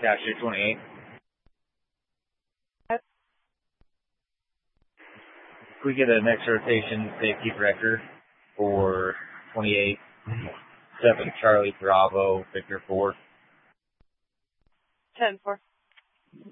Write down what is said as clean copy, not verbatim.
Cashier 28. Can we get a next rotation safety director for 28, 7 Charlie Bravo, Victor 4? 10-4.